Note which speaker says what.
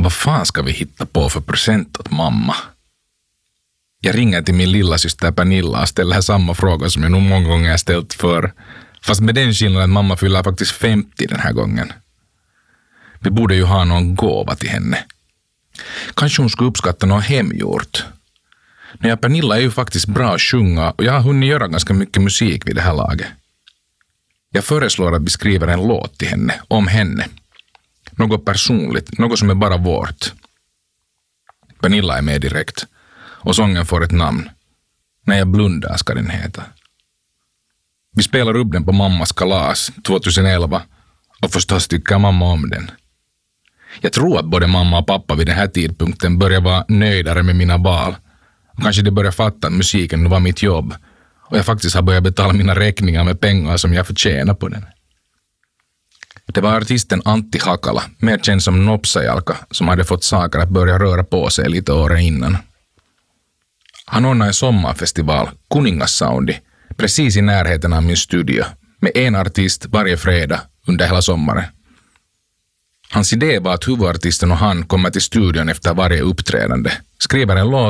Speaker 1: Vad fan ska vi hitta på för present åt mamma? Jag ringer till min lilla syster Pernilla och ställer samma fråga som jag nog många gånger ställt för. Fast med den skillnaden att mamma fyller faktiskt 50 den här gången. Vi borde ju ha någon gåva till henne. Kanske hon skulle uppskatta något hemgjort. Pernilla är ju faktiskt bra att sjunga och jag har hunnit göra ganska mycket musik vid det här laget. Jag föreslår att vi skriver en låt till henne, om henne. Något personligt, något som är bara vårt. Pernilla är med direkt. Och sången får ett namn. När jag blundar ska den heta. Vi spelar upp den på mammas kalas 2011 och förstås tycker mamma om den. Jag tror att både mamma och pappa vid den här tidpunkten börjar vara nöjdare med mina val. Och kanske de börjar fatta att musiken nu var mitt jobb och jag faktiskt har börjat betala mina räkningar med pengar som jag förtjänar på den. Det var artisten Antti Hakala, mer känd som Nopsajalka, som hade fått saker att börja röra på sig lite åren innan. Han ordnade en sommarfestival, Kuningassoundi, precis i närheten av min studio, med en artist varje fredag under hela sommaren. Hans idé var att huvudartisten och han kommer till studion efter varje uppträdande, skriver en låt